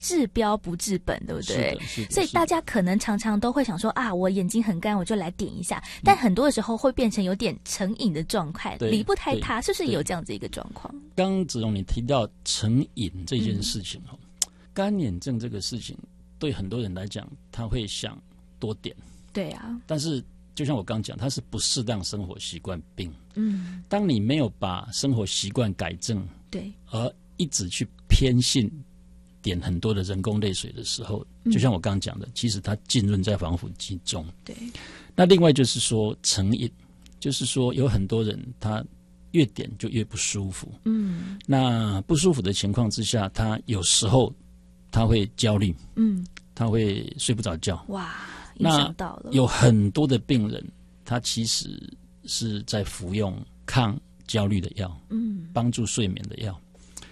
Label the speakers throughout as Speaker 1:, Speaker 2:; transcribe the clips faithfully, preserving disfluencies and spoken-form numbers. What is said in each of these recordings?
Speaker 1: 治标不治本，对不对？
Speaker 2: 是的，是的。
Speaker 1: 所以大家可能常常都会想说啊，我眼睛很干，我就来点一下。但很多的时候会变成有点成瘾的状态，离不开它，是不是有这样子一个状况？
Speaker 2: 刚刚子荣你提到成瘾这件事情，嗯、干眼症这个事情对很多人来讲，他会想多点。对啊。但是就像我刚讲，它是不适当生活习惯病。嗯。当你没有把生活习惯改正，对，而一直去偏信点很多的人工泪水的时候，就像我刚刚讲的，其实它浸润在防腐剂中。对。那另外就是说成瘾，就是说有很多人他越点就越不舒服。嗯。那不舒服的情况之下，他有时候他会焦虑。嗯。他会睡不着觉。哇，影响到了。有很多的病人，他其实是在服用抗焦虑的药，嗯，帮助睡眠的药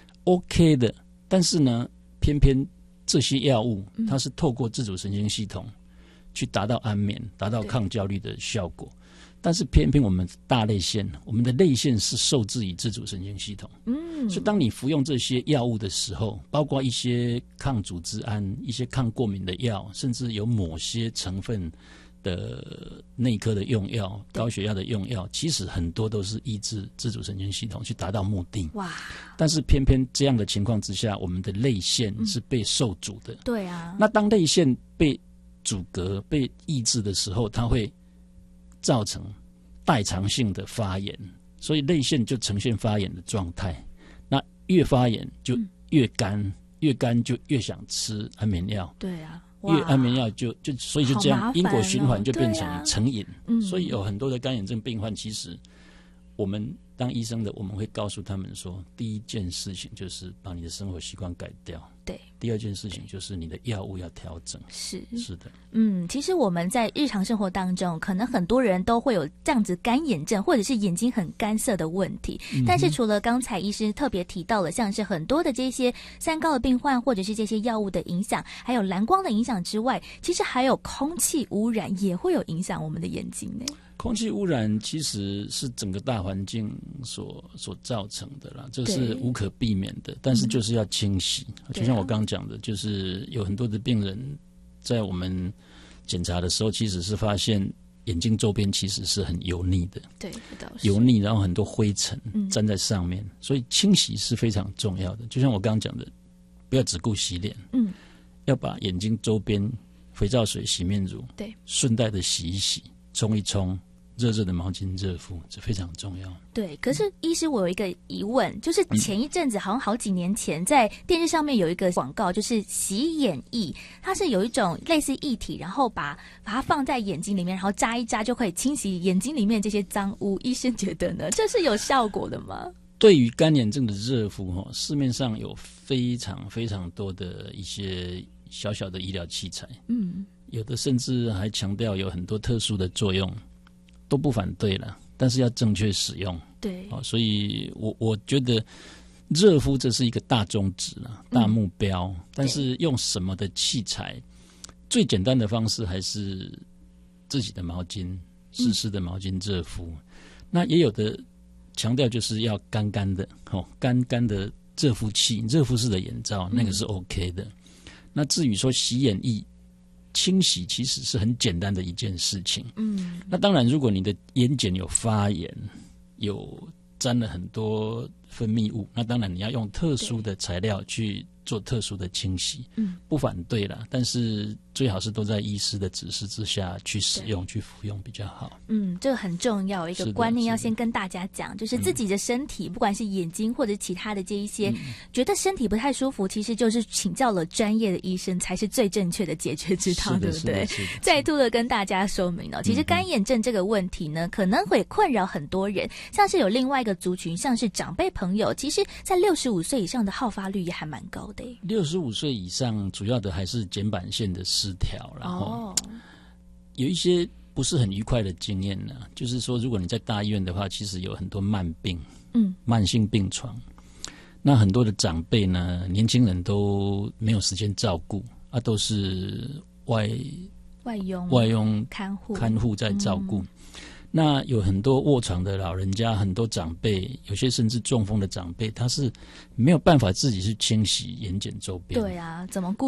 Speaker 2: ，OK 的。但是呢，偏偏这些药物，它是透过自主神经系统去达到安眠、达到抗焦虑的效果。但是偏偏我们大泪腺，我们的泪腺是受制于自主神经系统。嗯，所以当你服用这些药物的时候，包括一些抗组织胺、一些抗过敏的药，甚至有某些成分的内科的用药、高血压的用药，其实很多都是抑制自主神经系统去达到目的。哇！但是偏偏这样的情况之下，我们的泪腺是被受阻的。嗯、对啊。那当泪腺被阻隔、被抑制的时候，它会造成代偿性的发炎，所以泪腺就呈现发炎的状态。那越发炎就越干，嗯、越干就越想吃安眠药。对啊。越安眠药就就所以就这样因果循环就变成成瘾。嗯、所以有很多的干眼症病患，其实我们当医生的，我们会告诉他们说，第一件事情就是把你的生活习惯改掉。对。第二件事情就是你的药物要调整。是是的。嗯，
Speaker 1: 其实我们在日常生活当中，可能很多人都会有这样子干眼症或者是眼睛很干涩的问题。嗯、但是除了刚才医师特别提到了，像是很多的这些三高的病患，或者是这些药物的影响，还有蓝光的影响之外，其实还有空气污染也会有影响我们的眼睛呢。
Speaker 2: 空气污染其实是整个大环境所所造成的啦，这是无可避免的，但是就是要清洗。嗯、就像我刚刚讲的，就是有很多的病人在我们检查的时候，其实是发现眼睛周边其实是很油腻的，对，油腻，然后很多灰尘粘在上面，嗯、所以清洗是非常重要的。就像我刚刚讲的，不要只顾洗脸，嗯，要把眼睛周边肥皂水、洗面乳，对，顺带的洗一洗，冲一冲。热热的毛巾热敷，这非常重要。
Speaker 1: 对，可是医师，我有一个疑问，就是前一阵子，好像好几年前，在电视上面有一个广告，就是洗眼液，它是有一种类似液体，然后把把它放在眼睛里面，然后扎一扎就可以清洗眼睛里面这些脏污。医生觉得呢，这是有效果的吗？
Speaker 2: 对于干眼症的热敷，市面上有非常非常多的一些小小的医疗器材，嗯，有的甚至还强调有很多特殊的作用。都不反对了，但是要正确使用。对，哦，所以我我觉得热敷这是一个大宗旨了，大目标。嗯、但是用什么的器材，最简单的方式还是自己的毛巾，湿湿的毛巾热敷。嗯、那也有的强调就是要干干的，哦，干干的热敷器，热敷式的眼罩，那个是 OK 的。嗯、那至于说洗眼液。清洗其实是很简单的一件事情。嗯，那当然，如果你的眼睑有发炎，有沾了很多分泌物，那当然你要用特殊的材料去做特殊的清洗。嗯，不反对啦，但是最好是都在医师的指示之下去使用、去服用比较好。
Speaker 1: 嗯，这个很重要一个观念，要先跟大家讲，就是自己的身体，嗯、不管是眼睛或者其他的这一些，嗯、觉得身体不太舒服，其实就是请教了专业的医生才是最正确的解决之道，对不对？再度的跟大家说明了，其实干眼症这个问题呢，可能会困扰很多人，像是有另外一个族群，像是长辈朋友，其实在六十五岁以上的好发率也还蛮高的。
Speaker 2: 六十五岁以上，主要的还是睑板腺的失调，然后有一些不是很愉快的经验呢。就是说，如果你在大医院的话，其实有很多慢病，嗯，慢性病床。那很多的长辈呢，年轻人都没有时间照顾，啊，都是外
Speaker 1: 外佣、
Speaker 2: 外佣
Speaker 1: 看护、
Speaker 2: 看护在照顾。嗯、 那有很多卧床的老人家，很多长辈，有些甚至中风的长辈，他是没有办法自己去清洗眼睑周边。
Speaker 1: 对啊，怎么顾